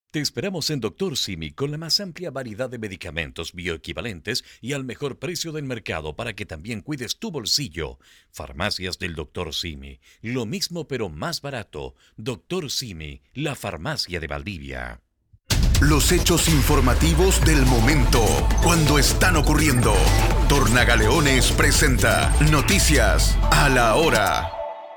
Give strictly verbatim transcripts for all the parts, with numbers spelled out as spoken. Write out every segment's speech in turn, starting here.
Te esperamos en Doctor Simi con la más amplia variedad de medicamentos bioequivalentes y al mejor precio del mercado para que también cuides tu bolsillo. Farmacias del Doctor Simi. Lo mismo pero más barato. Doctor Simi, la farmacia de Valdivia. Los hechos informativos del momento, cuando están ocurriendo. Tornagaleones presenta Noticias a la Hora.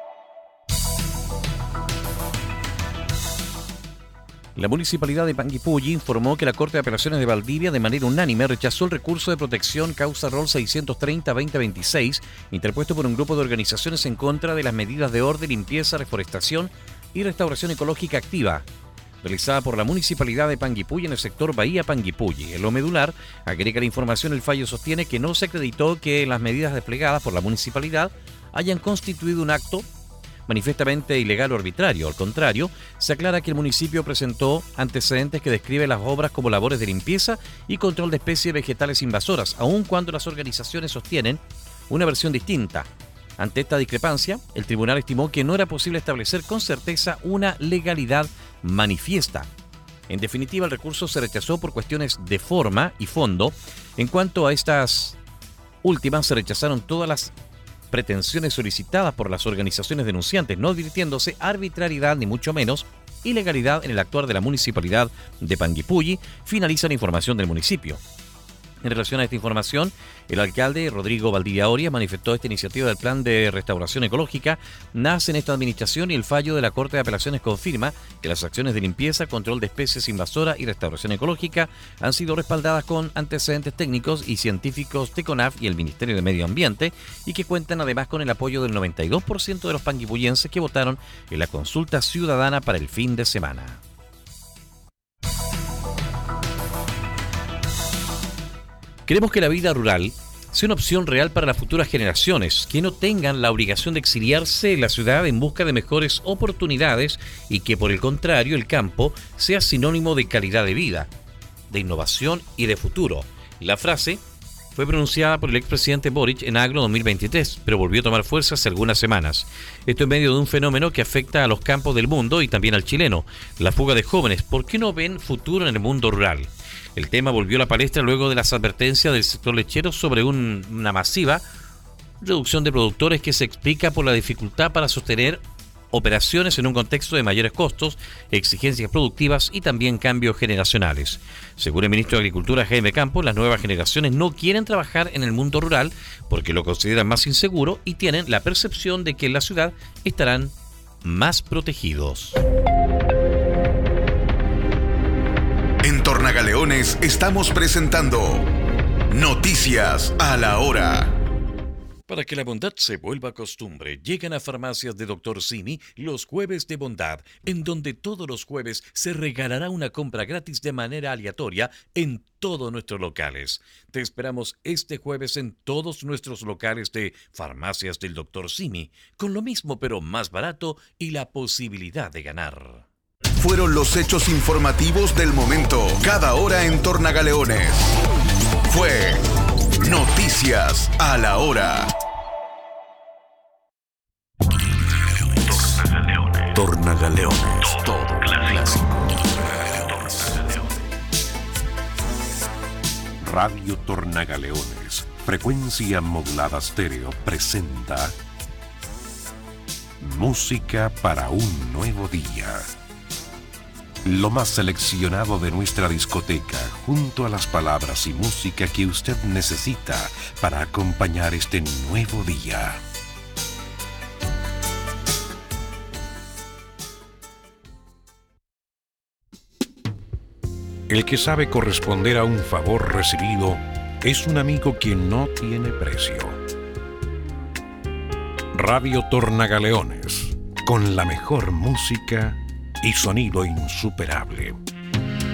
La Municipalidad de Panguipulli informó que la Corte de Apelaciones de Valdivia de manera unánime rechazó el recurso de protección causa rol seiscientos treinta barra veinte veintiséis interpuesto por un grupo de organizaciones en contra de las medidas de orden, limpieza, reforestación y restauración ecológica activa realizada por la Municipalidad de Panguipulli en el sector Bahía Panguipulli. En lo medular, agrega la información, el fallo sostiene que no se acreditó que las medidas desplegadas por la Municipalidad hayan constituido un acto manifiestamente ilegal o arbitrario. Al contrario, se aclara que el municipio presentó antecedentes que describen las obras como labores de limpieza y control de especies vegetales invasoras, aun cuando las organizaciones sostienen una versión distinta. Ante esta discrepancia, el tribunal estimó que no era posible establecer con certeza una legalidad manifiesta. En definitiva, el recurso se rechazó por cuestiones de forma y fondo. En cuanto a estas últimas, se rechazaron todas las pretensiones solicitadas por las organizaciones denunciantes, no advirtiéndose arbitrariedad ni mucho menos ilegalidad en el actuar de la Municipalidad de Panguipulli. Finaliza la información del municipio. En relación a esta información, el alcalde Rodrigo Valdivia Oria manifestó esta iniciativa del Plan de Restauración Ecológica nace en esta administración y el fallo de la Corte de Apelaciones confirma que las acciones de limpieza, control de especies invasoras y restauración ecológica han sido respaldadas con antecedentes técnicos y científicos de CONAF y el Ministerio de Medio Ambiente y que cuentan además con el apoyo del noventa y dos por ciento de los panguipullenses que votaron en la consulta ciudadana para el fin de semana. Queremos que la vida rural sea una opción real para las futuras generaciones, que no tengan la obligación de exiliarse de la ciudad en busca de mejores oportunidades y que, por el contrario, el campo sea sinónimo de calidad de vida, de innovación y de futuro. La frase fue pronunciada por el expresidente Boric en Agro dos mil veintitrés, pero volvió a tomar fuerza hace algunas semanas. Esto en medio de un fenómeno que afecta a los campos del mundo y también al chileno, la fuga de jóvenes. ¿Por qué no ven futuro en el mundo rural? El tema volvió a la palestra luego de las advertencias del sector lechero sobre un, una masiva reducción de productores que se explica por la dificultad para sostener operaciones en un contexto de mayores costos, exigencias productivas y también cambios generacionales. Según el ministro de Agricultura, Jaime Campos, las nuevas generaciones no quieren trabajar en el mundo rural porque lo consideran más inseguro y tienen la percepción de que en la ciudad estarán más protegidos. En Tornagaleones estamos presentando Noticias a la Hora. Para que la bondad se vuelva costumbre, llegan a Farmacias de Doctor Simi los jueves de bondad, en donde todos los jueves se regalará una compra gratis de manera aleatoria en todos nuestros locales. Te esperamos este jueves en todos nuestros locales de Farmacias del Doctor Simi, con lo mismo pero más barato y la posibilidad de ganar. Fueron los hechos informativos del momento, cada hora en Tornagaleones. Fue Noticias a la Hora. Tornagaleones. Tornagaleones. Todo clásico. Radio Tornagaleones, frecuencia modulada estéreo, presenta Música para un nuevo día. Lo más seleccionado de nuestra discoteca, junto a las palabras y música que usted necesita para acompañar este nuevo día. El que sabe corresponder a un favor recibido es un amigo que no tiene precio. Radio Tornagaleones, con la mejor música y sonido insuperable.